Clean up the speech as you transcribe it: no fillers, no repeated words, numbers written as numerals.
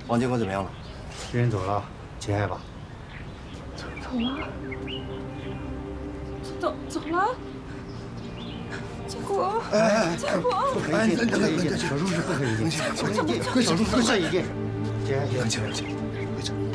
王建国怎么样了？ 人走了，节哀吧。 走了？走了？建国，建国， 不可以进，不可以进，手术室不可以进，不可以进，快手术室不可以进，节哀节哀。 回去。